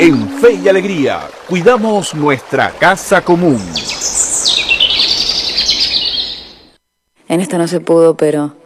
En Fe y Alegría, cuidamos nuestra casa común. En esta no se pudo, pero